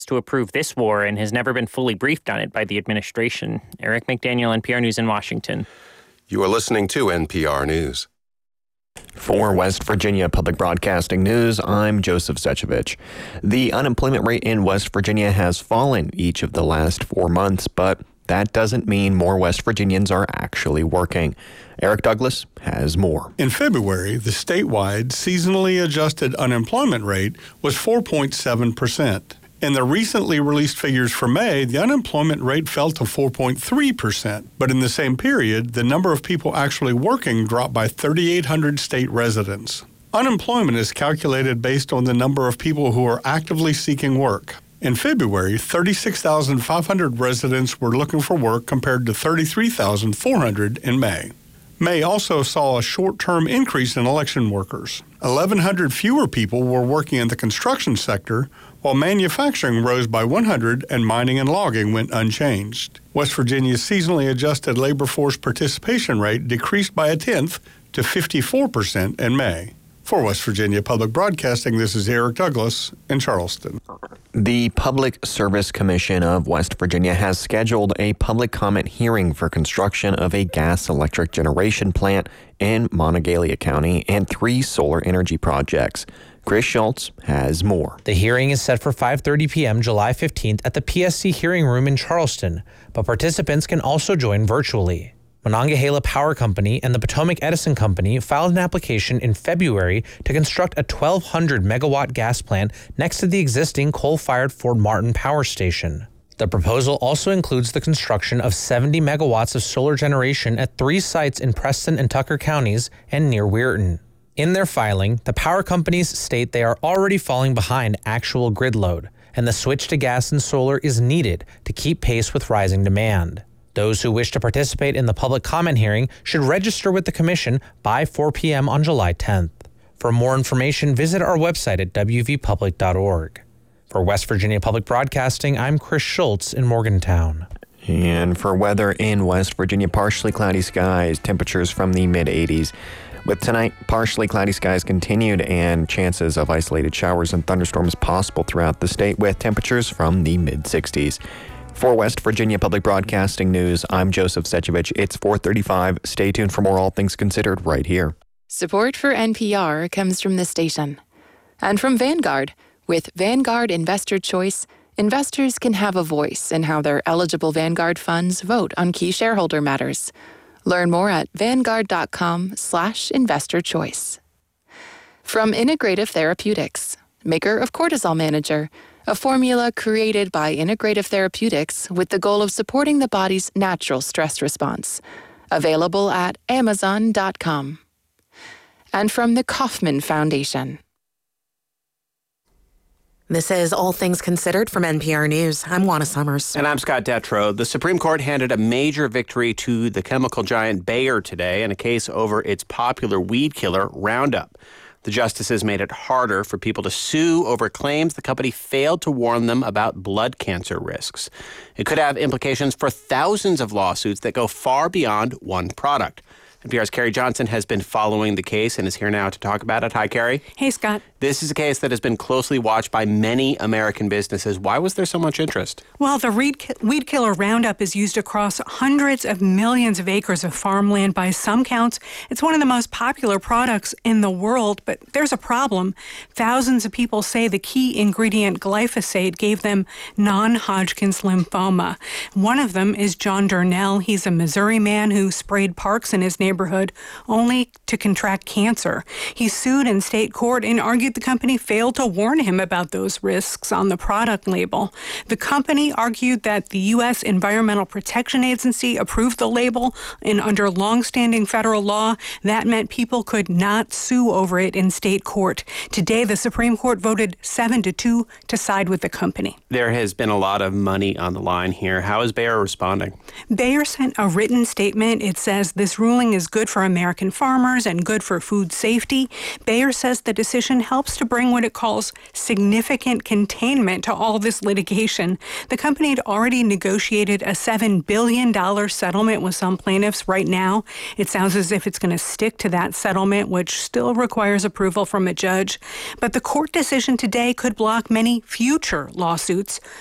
to approve this war and has never been fully briefed on it by the administration. Eric McDaniel, NPR News in Washington. You are listening to NPR News. For West Virginia Public Broadcasting News, I'm Joseph Secevich. The unemployment rate in West Virginia has fallen each of the last 4 months, but that doesn't mean more West Virginians are actually working. Eric Douglas has more. In February, the statewide seasonally adjusted unemployment rate was 4.7%. In the recently released figures for May, the unemployment rate fell to 4.3%. But in the same period, the number of people actually working dropped by 3,800 state residents. Unemployment is calculated based on the number of people who are actively seeking work. In February, 36,500 residents were looking for work compared to 33,400 in May. May also saw a short-term increase in election workers. 1,100 fewer people were working in the construction sector, while manufacturing rose by 100 and mining and logging went unchanged. West Virginia's seasonally adjusted labor force participation rate decreased by 0.1% to 54% in May. For West Virginia Public Broadcasting, this is Eric Douglas in Charleston. The Public Service Commission of West Virginia has scheduled a public comment hearing for construction of a gas electric generation plant in Monongalia County and 3 solar energy projects. Chris Schultz has more. The hearing is set for 5:30 p.m. July 15th at the PSC Hearing Room in Charleston, but participants can also join virtually. Monongahela Power Company and the Potomac Edison Company filed an application in February to construct a 1,200-megawatt gas plant next to the existing coal-fired Fort Martin Power Station. The proposal also includes the construction of 70 megawatts of solar generation at 3 sites in Preston and Tucker counties and near Weirton. In their filing, the power companies state they are already falling behind actual grid load, and the switch to gas and solar is needed to keep pace with rising demand. Those who wish to participate in the public comment hearing should register with the Commission by 4 p.m. on July 10th. For more information, visit our website at wvpublic.org. For West Virginia Public Broadcasting, I'm Chris Schultz in Morgantown. And for weather in West Virginia, partially cloudy skies, temperatures from the mid-80s. With tonight, partially cloudy skies continued and chances of isolated showers and thunderstorms possible throughout the state with temperatures from the mid-60s. For West Virginia Public Broadcasting News, I'm Joseph Secevich. It's 4:35. Stay tuned for more All Things Considered right here. Support for NPR comes from the station and from Vanguard. With Vanguard Investor Choice, investors can have a voice in how their eligible Vanguard funds vote on key shareholder matters. Learn more at vanguard.com/investorchoice. From Integrative Therapeutics, maker of Cortisol Manager, a formula created by Integrative Therapeutics with the goal of supporting the body's natural stress response. Available at amazon.com. And from the Kauffman Foundation. This is All Things Considered from NPR News. I'm Juana Summers. And I'm Scott Detrow. The Supreme Court handed a major victory to the chemical giant Bayer today in a case over its popular weed killer, Roundup. The justices made it harder for people to sue over claims the company failed to warn them about blood cancer risks. It could have implications for thousands of lawsuits that go far beyond one product. NPR's Carrie Johnson has been following the case and is here now to talk about it. Hi, Carrie. Hey, Scott. This is a case that has been closely watched by many American businesses. Why was there so much interest? Well, the weed killer Roundup is used across hundreds of millions of acres of farmland. By some counts, it's one of the most popular products in the world, but there's a problem. Thousands of people say the key ingredient glyphosate gave them non-Hodgkin's lymphoma. One of them is John Darnell. He's a Missouri man who sprayed parks in his neighborhood only to contract cancer. He sued in state court and argued the company failed to warn him about those risks on the product label. The company argued that the U.S. Environmental Protection Agency approved the label, and under longstanding federal law, that meant people could not sue over it in state court. Today, the Supreme Court voted 7-2 to side with the company. There has been a lot of money on the line here. How is Bayer responding? Bayer sent a written statement. It says this ruling is is good for American farmers and good for food safety. Bayer says the decision helps to bring what it calls significant containment to all this litigation. The company had already negotiated a $7 billion settlement with some plaintiffs. Right now, it sounds as if it's going to stick to that settlement, which still requires approval from a judge. But the court decision today could block many future lawsuits.